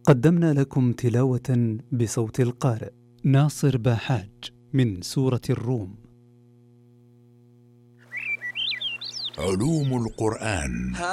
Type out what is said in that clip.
قدمنا لكم تلاوة بصوت القارئ ناصر باحاج من سورة الروم. علوم القرآن.